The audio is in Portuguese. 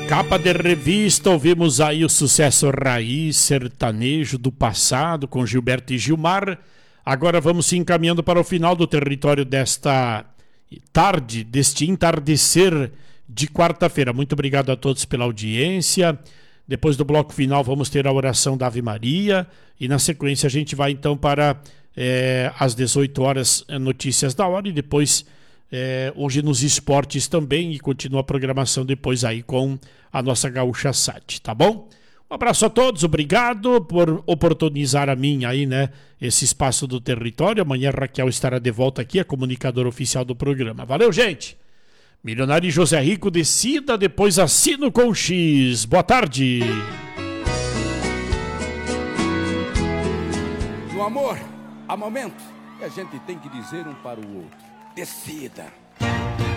Capa de revista, ouvimos aí o sucesso raiz sertanejo do passado com Gilberto e Gilmar. Agora vamos se encaminhando para o final do território desta tarde, deste entardecer de quarta-feira. Muito obrigado a todos pela audiência. Depois do bloco final vamos ter a oração da Ave Maria e na sequência a gente vai então para às 18 horas notícias da hora e depois hoje nos esportes também e continua a programação depois aí com a nossa Gaúcha Sat, tá bom? Um abraço a todos, obrigado por oportunizar a mim aí, né, esse espaço do território. Amanhã a Raquel estará de volta aqui, a comunicadora oficial do programa. Valeu, gente! Milionário José Rico, decida, depois assino com X. Boa tarde! No amor, há momentos que a gente tem que dizer um para o outro: decida.